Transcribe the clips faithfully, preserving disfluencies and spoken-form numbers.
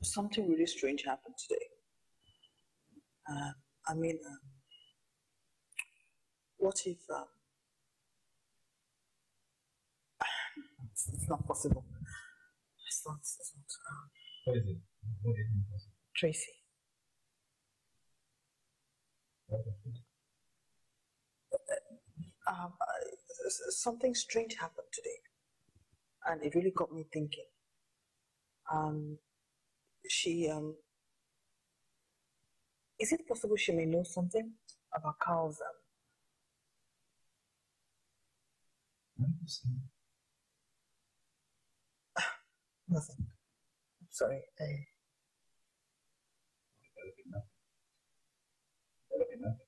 something really strange happened today. Uh, I mean, um, what if um, it's, it's not possible? It's not. It's not. Um, What is it? What is impossible? Tracy. What is it? Um, uh, something strange happened today, and it really got me thinking. Um, she um, is it possible she may know something about Carl's um, What are you saying? nothing. I'm sorry. I, That'll be nothing. That'll be nothing.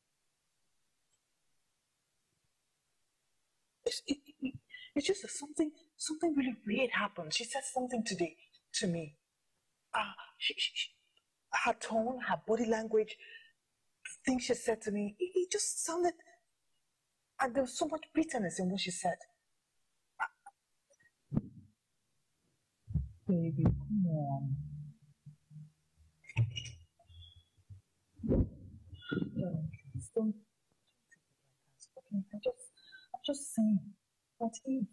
it's, it, it, it's just that something something really weird happened. She said something today to me. Uh, she, she, she, her tone, her body language, the things she said to me, it, it just sounded, and there was so much bitterness in what she said. Baby, come on. Don't, please, don't, don't take it like that. Okay, I just, I'm just saying, what if?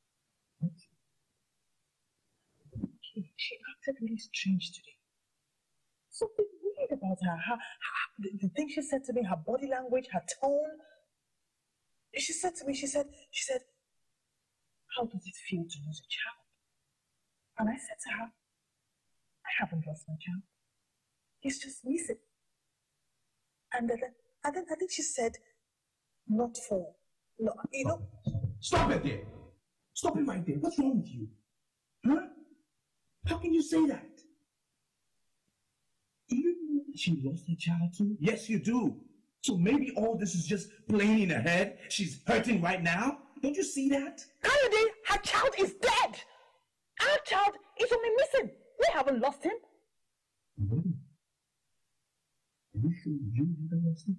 Okay, she acted really strange today. Something weird about her. her, her the, the thing she said to me, her body language, her tone. She said to me, she said, she said, how does it feel to lose a child? And I said to her, I haven't lost my child. He's just missing. And then, and then I think she said, not for, no, you know. Stop it there. Stop it right there. What's wrong with you? Huh? How can you say that? Do you know that she lost her child too? Yes, you do. So maybe all this is just playing in her head. She's hurting right now. Don't you see that? Kayode, her child is dead. Our child is only missing. We haven't lost him. Are you sure you haven't lost him?